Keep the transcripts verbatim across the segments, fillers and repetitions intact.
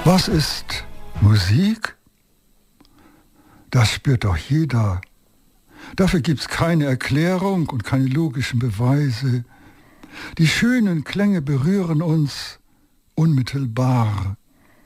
Was ist Musik? Das spürt doch jeder. Dafür gibt es keine Erklärung und keine logischen Beweise. Die schönen Klänge berühren uns unmittelbar.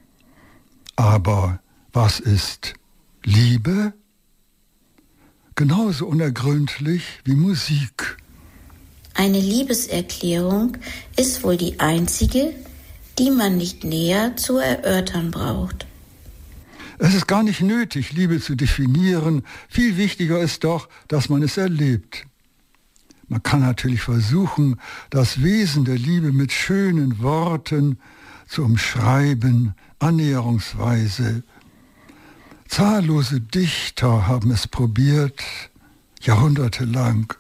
Aber was ist Liebe? Genauso unergründlich wie Musik. Eine Liebeserklärung ist wohl die einzige, die man nicht näher zu erörtern braucht. Es ist gar nicht nötig, Liebe zu definieren. Viel wichtiger ist doch, dass man es erlebt. Man kann natürlich versuchen, das Wesen der Liebe mit schönen Worten zu umschreiben, annäherungsweise. Zahllose Dichter haben es probiert, jahrhundertelang.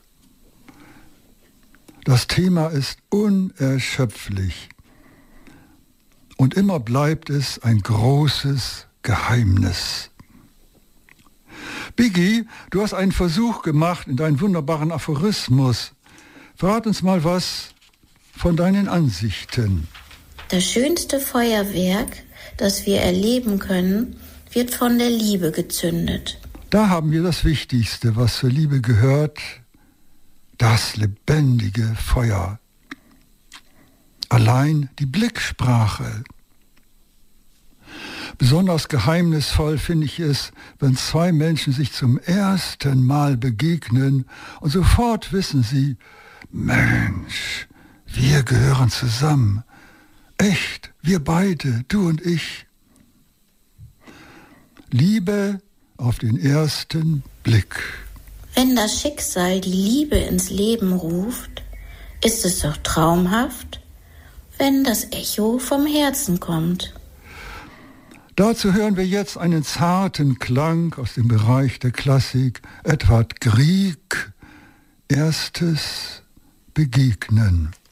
Das Thema ist unerschöpflich. Und immer bleibt es ein großes Geheimnis. Biggie, du hast einen Versuch gemacht in deinen wunderbaren Aphorismus. Verrat uns mal was von deinen Ansichten. Das schönste Feuerwerk, das wir erleben können, wird von der Liebe gezündet. Da haben wir das Wichtigste, was zur Liebe gehört, das lebendige Feuer. Allein die Blicksprache. Besonders geheimnisvoll finde ich es, wenn zwei Menschen sich zum ersten Mal begegnen und sofort wissen sie, Mensch, wir gehören zusammen. Echt, wir beide, du und ich. Liebe auf den ersten Blick. Wenn das Schicksal die Liebe ins Leben ruft, ist es doch traumhaft, wenn das Echo vom Herzen kommt. Dazu hören wir jetzt einen zarten Klang aus dem Bereich der Klassik, Edvard Grieg, erstes Begegnen.